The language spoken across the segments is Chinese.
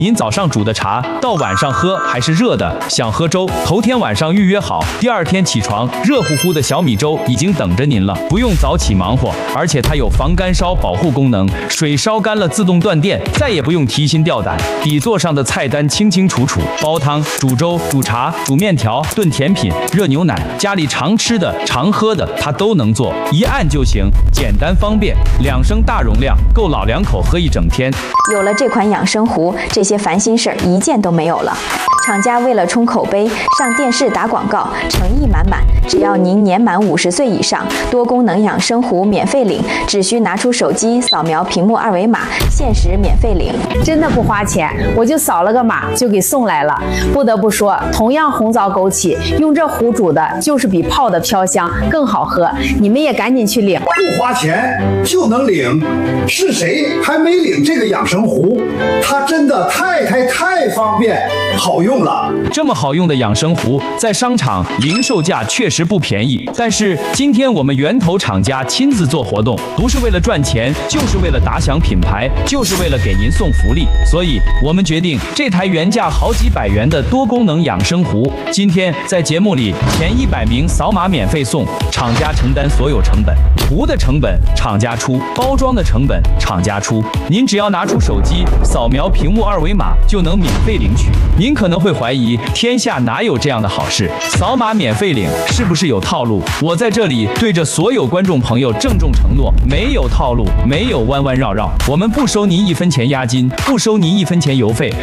您早上煮的茶到晚上喝还是热的，想喝粥，头天晚上预约好，第二天起床，热乎乎的小米粥已经等着您了，不用早起忙活，而且它有防干烧保护功能，水烧干了自动断电，再也不用提心吊胆。底座上的菜单清清楚楚，煲汤、煮粥、煮茶、煮面条、炖甜品、热牛奶，家里常吃的、常喝的，它都能做，一按就行，简单方便，2升大容量，够老两口喝一整天。 有了这款养生壶，这些烦心事儿一件都没有了。厂家为了冲口碑，上电视打广告，诚意满满。只要您年满50岁以上，多功能养生壶免费领，只需拿出手机扫描屏幕2维码，限时免费领。 真的不花钱，我就扫了个码就给送来了。不得不说，同样红枣枸杞，用这壶煮的就是比泡的飘香更好喝。你们也赶紧去领， 不花钱就能领，是谁还没领这个养生壶？它真的太方便，好用了。 这么好用的养生壶，在商场零售价确实不便宜，但是今天我们源头厂家亲自做活动，不是为了赚钱，就是为了打响品牌，就是为了给您送福利。所以我们决定，这台原价好几百元的多功能养生壶，今天在节目里前100名扫码免费送，厂家承担所有成本，壶的成本厂家出，包装的成本厂家出，您只要拿出手机扫描屏幕2维码就能免费领取。您可能会怀疑，天下哪有这样的好事？扫码免费领是不是有套路？我在这里对着所有观众朋友郑重承诺，没有套路，没有弯弯绕绕，我们不收您1分钱押金，不收您1分钱邮费，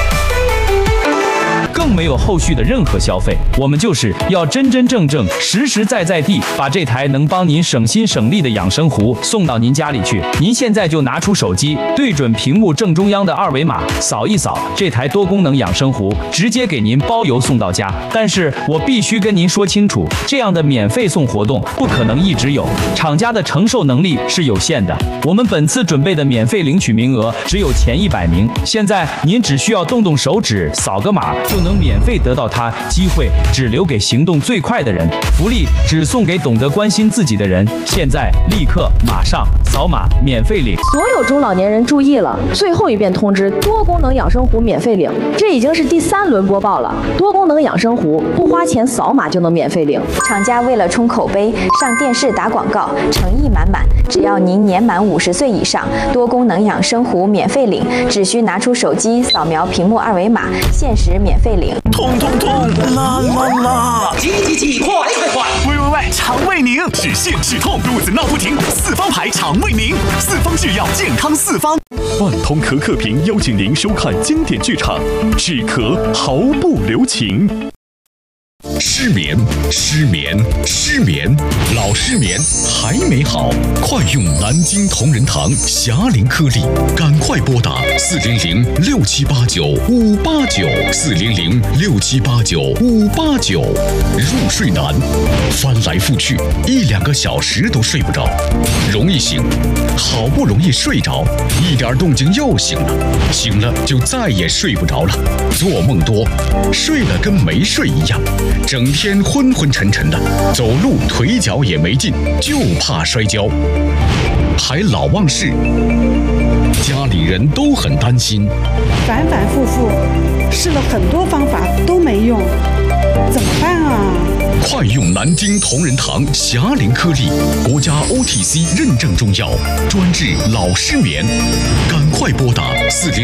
更没有后续的任何消费，我们就是要真正实在地把这台能帮您省心省力的养生壶送到您家里去。您现在就拿出手机，对准屏幕正中央的2维码，扫一扫，这台多功能养生壶直接给您包邮送到家。但是我必须跟您说清楚，这样的免费送活动不可能一直有，厂家的承受能力是有限的。我们本次准备的免费领取名额只有前100名，现在您只需要动手指扫个码就能免费得到它，机会只留给行动最快的人，福利只送给懂得关心自己的人。现在立刻马上扫码免费领！ 所有中老年人注意了，最后一遍通知，多功能养生壶免费领，这已经是第3轮播报了。多功能养生壶不花钱，扫码就能免费领。 厂家为了冲口碑，上电视打广告，诚意满满。只要您年满50岁以上，多功能养生壶免费领，只需拿出手机扫描屏幕2维码，限时免费领。 痛，啦！急，快！喂，肠胃宁，止泻止痛，肚子闹不停，4方牌肠胃宁，4方制药，健康4方。万通可可瓶邀请您收看经典剧场，止咳毫不留情。失眠，老失眠还没好，快用南京同仁堂霞灵颗粒，赶快拨打400-6789-589，400-6789-589。入睡难，翻来覆去1-2个小时都睡不着，容易醒，好不容易睡着，一点动静又醒了，醒了就再也睡不着了，做梦多，睡了跟没睡一样，整天昏沉的，走路腿脚也没劲，就怕摔跤，还老忘事，家里人都很担心， 反复试了很多方法都没用，怎么办啊？ 快用南京同仁堂霞灵颗粒，国家 OTC 认证中药，专治老失眠，赶快拨打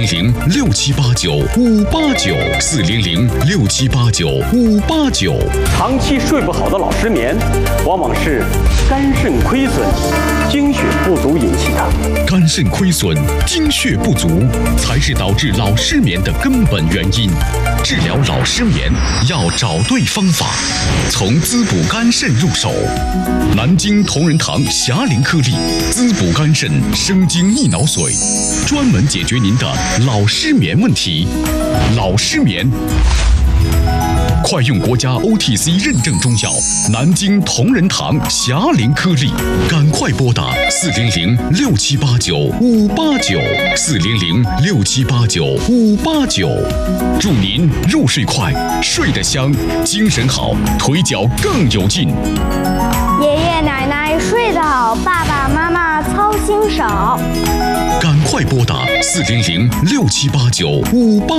400-6789-589，400-6789-589。 长期睡不好的老失眠，往往是肝肾亏损、精血不足引起的。 肝肾亏损、精血不足才是导致老失眠的根本原因。治疗老失眠要找对方法，从滋补肝肾入手。南京同仁堂霞灵颗粒，滋补肝肾，生津益脑髓，专门解决您的老失眠问题。老失眠，快用国家 OTC 认证中药南京同仁堂霞灵颗粒，赶快拨打400-6789-589，400-6789-589。祝您入睡快，睡得香，精神好，腿脚更有劲。 爷爷奶奶睡得好，爸爸妈妈掏心手。 赶快拨打400-678958。